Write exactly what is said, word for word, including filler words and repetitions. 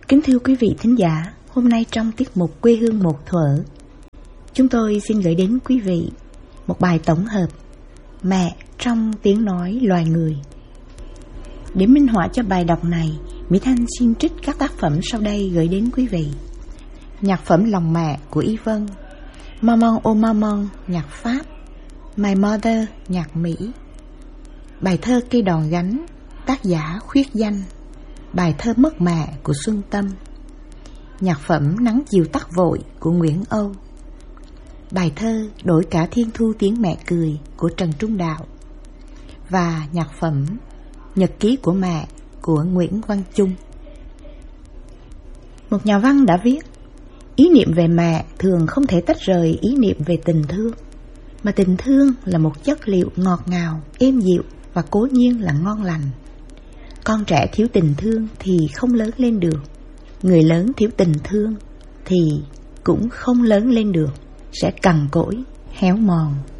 Kính thưa quý vị thính giả, hôm nay trong tiết mục Quê hương một thuở, chúng tôi xin gửi đến quý vị một bài tổng hợp Mẹ trong tiếng nói loài người. Để minh họa cho bài đọc này, Mỹ Thanh xin trích các tác phẩm sau đây gửi đến quý vị. Nhạc phẩm Lòng Mẹ của Y Vân, Maman oh Maman nhạc Pháp, My Mother nhạc Mỹ. Bài thơ Cây đòn gánh, tác giả Khuyết Danh. Bài thơ Mất Mẹ của Xuân Tâm. Nhạc phẩm Nắng chiều tắt vội của Nguyễn Âu. Bài thơ Đổi cả thiên thu tiếng mẹ cười của Trần Trung Đạo. Và nhạc phẩm Nhật ký của mẹ của Nguyễn Văn Chung. Một nhà văn đã viết: ý niệm về mẹ thường không thể tách rời ý niệm về tình thương, mà tình thương là một chất liệu ngọt ngào, êm dịu và cố nhiên là ngon lành. Con trẻ thiếu tình thương thì không lớn lên được, người lớn thiếu tình thương thì cũng không lớn lên được, sẽ cằn cỗi, héo mòn.